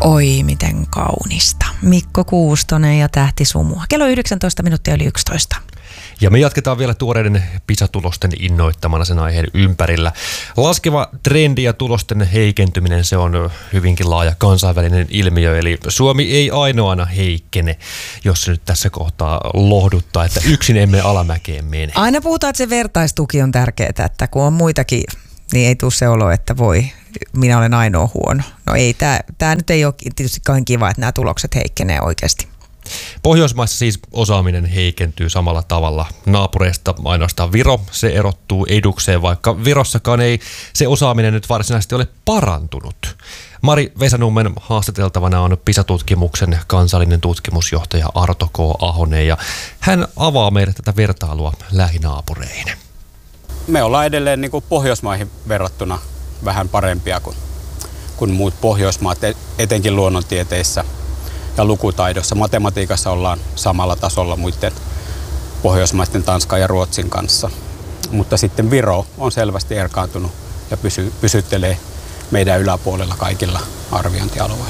Oi, miten kaunista. Mikko Kuustonen ja Tähti Sumua. Kello 19 minuuttia yli 11. Ja me jatketaan vielä tuoreiden PISA-tulosten innoittamana sen aiheen ympärillä. Laskeva trendi ja tulosten heikentyminen, se on hyvinkin laaja kansainvälinen ilmiö. Eli Suomi ei ainoana heikkene, jos se nyt tässä kohtaa lohduttaa, että yksin emme alamäkeen mene. Aina puhutaan, että se vertaistuki on tärkeää, että kun on muitakin, niin ei tule se olo, että voi, minä olen ainoa huono. No ei, tämä nyt ei ole tietysti kauhean kiva, että nämä tulokset heikkenee oikeasti. Pohjoismaissa siis osaaminen heikentyy samalla tavalla. Naapureista ainoastaan Viro, se erottuu edukseen, vaikka Virossakaan ei se osaaminen nyt varsinaisesti ole parantunut. Mari Vesanummen haastateltavana on PISA-tutkimuksen kansallinen tutkimusjohtaja Arto K. Ahonen, ja hän avaa meille tätä vertailua lähinaapureihin. Me ollaan edelleen niin kuin Pohjoismaihin verrattuna vähän parempia kuin muut Pohjoismaat, etenkin luonnontieteissä ja lukutaidossa. Matematiikassa ollaan samalla tasolla muiden Pohjoismaiden, Tanskan ja Ruotsin kanssa. Mutta sitten Viro on selvästi erkaantunut ja pysyttelee meidän yläpuolella kaikilla arviointialueilla.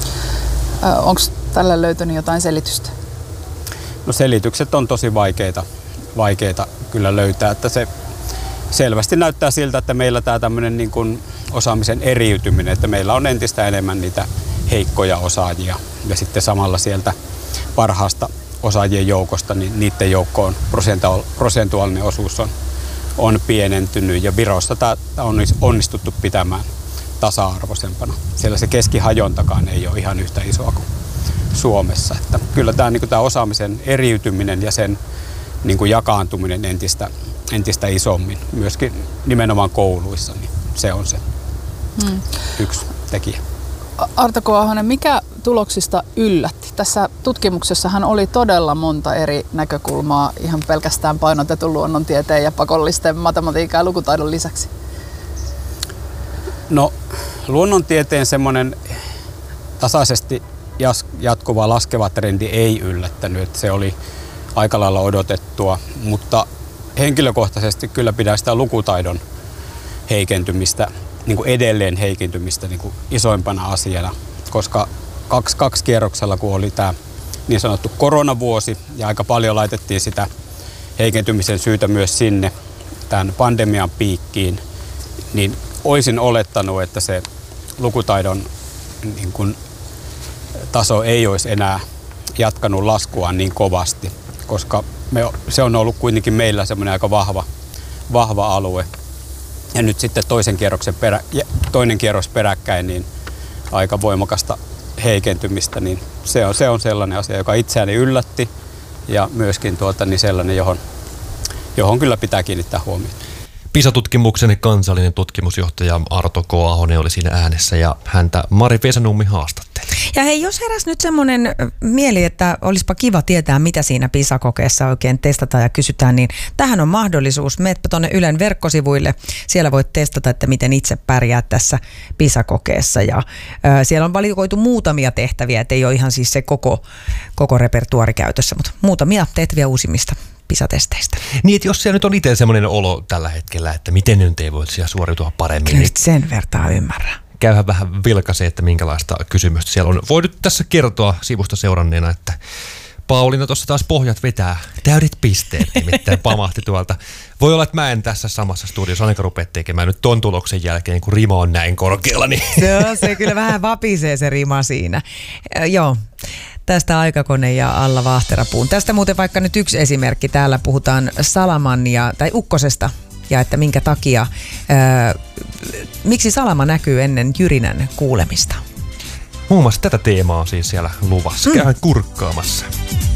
Onko tällä löytynyt jotain selitystä? No selitykset on tosi vaikeita kyllä löytää, että se selvästi näyttää siltä, että meillä tämä tämmöinen niin kuin osaamisen eriytyminen, että meillä on entistä enemmän niitä heikkoja osaajia ja sitten samalla sieltä parhaasta osaajien joukosta, niin niiden joukkoon prosentuaalinen osuus on pienentynyt ja Virossa tämä on onnistuttu pitämään tasa-arvoisempana. Siellä se keskihajontakaan ei ole ihan yhtä isoa kuin Suomessa. Että kyllä tämä, niin kuin tämä osaamisen eriytyminen ja sen niin kuin jakaantuminen entistä isommin, myöskin nimenomaan kouluissa, niin se on se yksi tekijä. Arto K. Ahonen, mikä tuloksista yllätti? Tässä tutkimuksessahan oli todella monta eri näkökulmaa ihan pelkästään painotetun luonnontieteen ja pakollisten matematiikan ja lukutaidon lisäksi. No, luonnontieteen semmoinen tasaisesti jatkuva laskeva trendi ei yllättänyt, että se oli aika lailla odotettua, mutta henkilökohtaisesti kyllä pidän sitä lukutaidon heikentymistä, niin kuin edelleen heikentymistä niin kuin isoimpana asiana, koska kaksi kierroksella, kun oli tämä niin sanottu koronavuosi ja aika paljon laitettiin sitä heikentymisen syytä myös sinne tämän pandemian piikkiin, niin olisin olettanut, että se lukutaidon niin kuin taso ei olisi enää jatkanut laskuaan niin kovasti, koska se on ollut kuitenkin meillä semmoinen aika vahva alue. Ja nyt sitten toinen kierros peräkkäin, niin aika voimakasta heikentymistä, niin se on sellainen asia, joka itseäni yllätti ja myöskin niin sellainen, johon kyllä pitää kiinnittää huomiota. PISA-tutkimuksen kansallinen tutkimusjohtaja Arto K. Ahonen oli siinä äänessä ja häntä Mari Vesanummi haastatteli. Ja hei, jos heräs nyt semmoinen mieli, että olisipa kiva tietää, mitä siinä PISA-kokeessa oikein testataan ja kysytään, niin tähän on mahdollisuus. Meetpä tuonne Ylen verkkosivuille. Siellä voit testata, että miten itse pärjää tässä PISA-kokeessa. Ja siellä on valikoitu muutamia tehtäviä, ettei ole ihan siis se koko repertuaari käytössä, mutta muutamia tehtäviä uusimmista PISA-testeistä. Niin, että jos siellä nyt on itse semmoinen olo tällä hetkellä, että miten nyt ei voi siellä suoriutua paremmin. Kyllä nyt sen vertaa ymmärrä. Käyhän vähän vilkaisee, että minkälaista kysymystä siellä on. Voi nyt tässä kertoa sivusta seuranneena, että Pauliina tuossa taas pohjat vetää. Täydet pisteet nimittäin pamahti tuolta. Voi olla, että mä en tässä samassa studiossa ainakaan rupea tekemään nyt ton tuloksen jälkeen, kun rima on näin korkealla. Niin. Se kyllä vähän vapisee se rima siinä. Joo. Tästä aikakone ja Alla Vahterapuun. Tästä muuten vaikka nyt yksi esimerkki. Täällä puhutaan Salamannia tai ukkosesta ja että minkä takia, miksi salama näkyy ennen jyrinän kuulemista. Muun muassa tätä teemaa on siis siellä luvassa. Käydään kurkkaamassa.